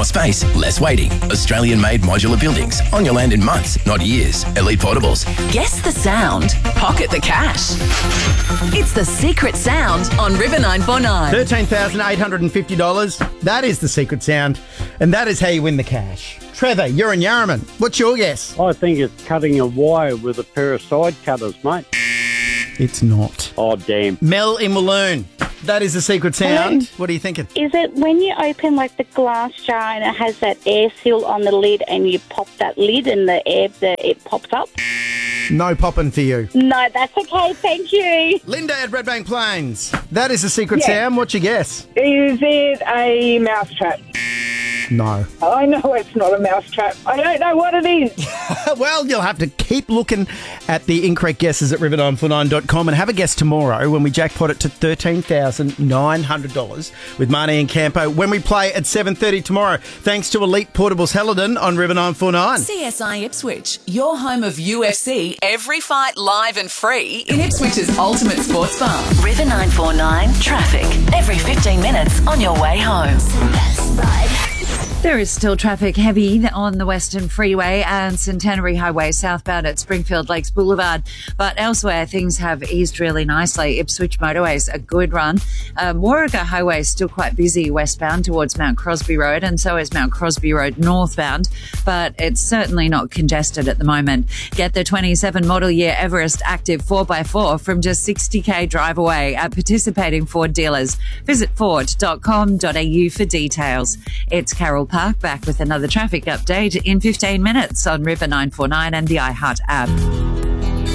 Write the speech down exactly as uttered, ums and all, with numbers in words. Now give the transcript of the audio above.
More space, less waiting. Australian-made modular buildings on your land in months, not years. Elite Portables. Guess the sound. Pocket the cash. It's the secret sound on River nine four nine. thirteen thousand eight hundred fifty dollars. That is the secret sound, and that is how you win the cash. Trevor, you're in Yarraman. What's your guess? I think it's cutting a wire with a pair of side cutters, mate. It's not. Oh, damn. Mel in Walloon. That is the secret sound. What are you thinking? Is it when you open like the glass jar and it has that air seal on the lid and you pop that lid and the air, the, it pops up? No popping for you. No, that's okay. Thank you. Linda at Redbank Plains. That is the secret Yeah. sound. What's your guess? Is it a mousetrap? No. I know it's not a mousetrap. I don't know what it is. Well, you'll have to keep looking at the incorrect guesses at river nine four nine dot com and have a guess tomorrow when we jackpot it to thirteen thousand nine hundred dollars with Marnie and Campo when we play at seven thirty tomorrow. Thanks to Elite Portables Helladon on River nine four nine. C S I Ipswich, your home of U F C, every fight live and free in Ipswich's ultimate sports bar. River nine four nine traffic, every fifteen minutes on your way home. There is still traffic heavy on the Western Freeway and Centenary Highway southbound at Springfield Lakes Boulevard. But elsewhere, things have eased really nicely. Ipswich Motorway's a good run. Uh, Warwiga Highway is still quite busy westbound towards Mount Crosby Road, and so is Mount Crosby Road northbound. But it's certainly not congested at the moment. Get the twenty-seven model year Everest Active four by four from just sixty k drive away at participating Ford dealers. Visit ford dot com dot a u for details. It's Carol Park back with another traffic update in fifteen minutes on River nine four nine and the iHeart app.